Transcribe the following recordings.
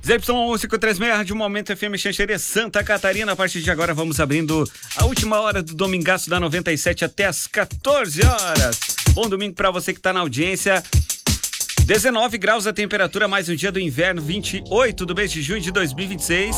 ZY1536, Rádio Momento FM Xanxerê, Santa Catarina. A partir de agora vamos abrindo a última hora do Domingaço da 97 até as 14 horas. Bom domingo para você que está na audiência. 19 graus a temperatura, mais um dia do inverno, 28 do mês de junho de 2026.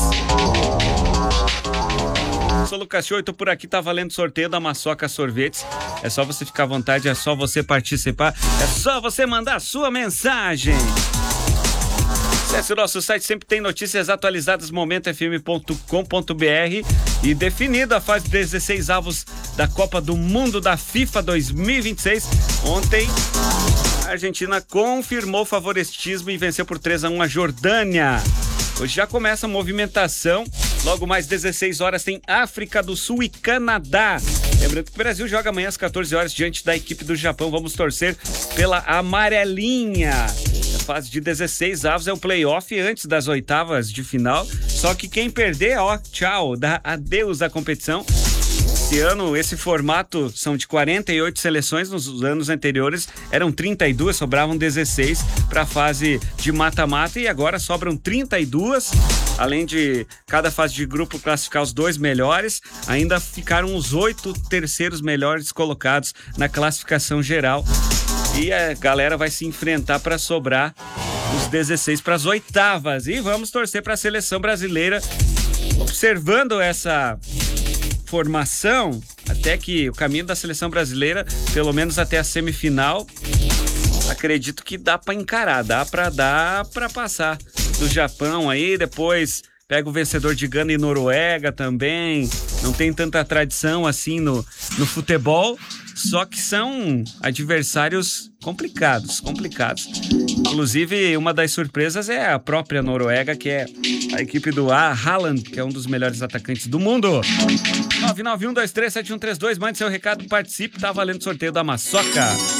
Sou Lucas Show, tô por aqui, tá valendo sorteio da Maçoca Sorvetes. É só você ficar à vontade, é só você participar, é só você mandar a sua mensagem. Acesse o nosso site, sempre tem notícias atualizadas, momentofm.com.br. E definida a fase 16 avos da Copa do Mundo da FIFA 2026. Ontem, a Argentina confirmou favoritismo e venceu por 3-1 a Jordânia. Hoje já começa a movimentação. Logo mais 16 horas tem África do Sul e Canadá. Lembrando que o Brasil joga amanhã às 14 horas diante da equipe do Japão. Vamos torcer pela amarelinha. A fase de 16 avos é o playoff antes das oitavas de final. Só que quem perder, ó, tchau, dá adeus à competição. Esse ano, esse formato são de 48 seleções, nos anos anteriores eram 32, sobravam 16 para a fase de mata-mata e agora sobram 32, além de cada fase de grupo classificar os 2 melhores, ainda ficaram os 8 terceiros melhores colocados na classificação geral e a galera vai se enfrentar para sobrar os 16 para as oitavas e vamos torcer para a seleção brasileira, observando essa formação, até que o caminho da seleção brasileira, pelo menos até a semifinal, acredito que dá para encarar, dá para passar do Japão aí, depois pega o vencedor de Gana e Noruega também, não tem tanta tradição assim no futebol, só que são adversários complicados. Inclusive, uma das surpresas é a própria Noruega, que é a equipe do Haaland, que é um dos melhores atacantes do mundo. 991237132, mande seu recado, participe, tá valendo sorteio da Maçoca.